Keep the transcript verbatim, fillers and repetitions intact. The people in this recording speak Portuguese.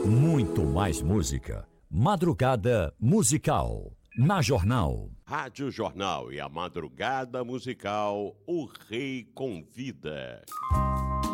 Muito mais música. Madrugada Musical. Na Jornal. Rádio Jornal e a Madrugada Musical, o Rei Convida.